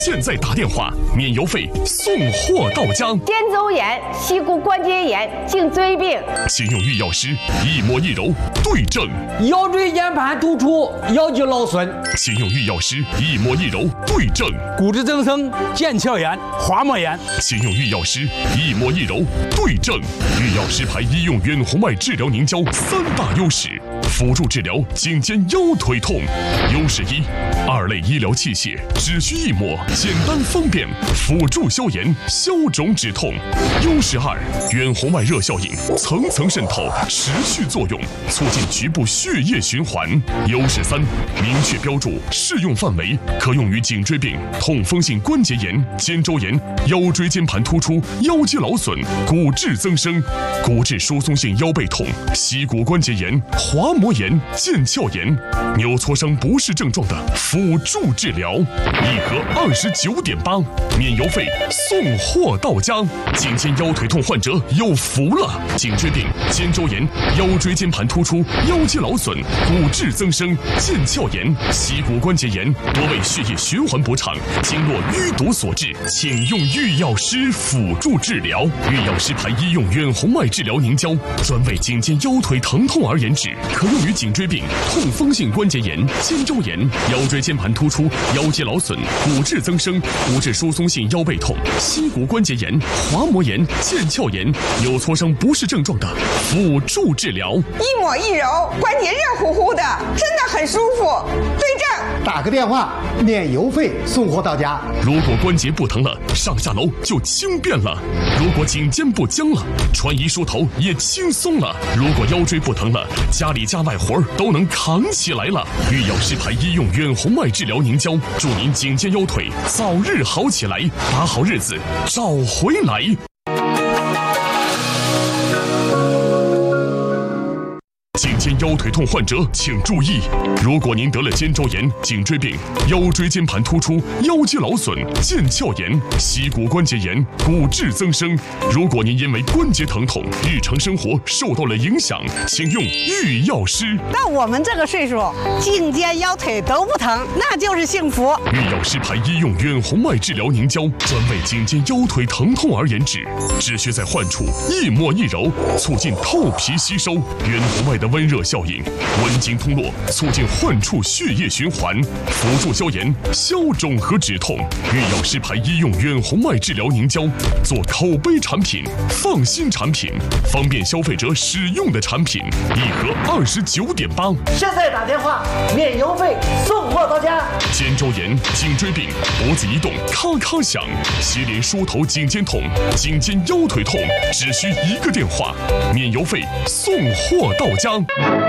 现在打电话免邮费送货到家。 肩周炎、膝骨关节炎、颈椎病， 请用御药师一摸一揉对症。 腰椎间盘突出、腰肌劳损， 请用御药师一摸一揉对症。 骨质增生、腱鞘炎、滑膜炎， 请用御药师一摸一揉对症。御药师牌医用远红外治疗凝胶3大优势，辅助治疗颈肩腰腿痛。优势1，二类医疗器械只需一抹，简单方便，辅助消炎、消肿止痛。优势2，远红外热效应层层渗透，持续作用，促进局部血液循环。优势3，明确标注适用范围，可用于颈椎病、痛风性关节炎、肩周炎、腰椎间盘突出、腰肌劳损、骨质增生、骨质疏松性腰背痛、膝骨关节炎、滑膜炎、腱鞘炎、扭挫伤不适症状的辅助治疗。一盒29.8，免邮费送货到家。颈肩腰腿痛患者有福了！颈椎病、肩周炎、腰椎间盘突出、腰肌劳损、骨质增生、腱鞘炎、膝骨关节炎多为血液循环不畅、经络淤堵所致，请用御药师辅助治疗。御药师牌医用远红外治疗凝胶，专为颈肩腰腿疼痛而研制，可用于颈椎病、痛风性关节炎、肩周炎、腰椎间盘突出、腰肌劳损、骨质增生、骨质疏松性腰背痛、膝骨关节炎、滑膜炎、腱鞘炎、扭挫伤不适症状的辅助治疗。 一抹一揉，关节热乎乎的，真的很舒服。对症， 打个电话，免邮费送货到家。 如果关节不疼了，上下楼就轻便了；如果颈肩不僵了，穿衣梳头也轻松了；如果腰椎不疼了，家里家外活都能扛起来了。御药师牌医用远红外治疗凝胶，祝您颈肩腰腿早日好起来，把好日子找回来。颈肩腰腿痛患者请注意，如果您得了肩周炎、颈椎病、腰椎间盘突出、腰肌劳损、腱鞘炎、膝骨关节炎、骨质增生，如果您因为关节疼痛，日常生活受到了影响，请用御药师。 到我们这个岁数，颈肩腰腿都不疼，那就是幸福。 御药师牌医用远红外治疗凝胶，专为颈肩腰腿疼痛而研制，只需在患处一抹一揉，促进透皮吸收。远红外的温热效应，温经通络，促进患处血液循环，辅助消炎、消肿和止痛。御药师牌医用远红外治疗凝胶，做口碑产品、放心产品、方便消费者使用的产品，一盒29.8。 现在打电话，免邮费送货到家。 肩周炎、颈椎病、脖子移动咔咔响，接连梳头颈肩痛、颈肩腰腿痛，只需一个电话，免邮费送货到家。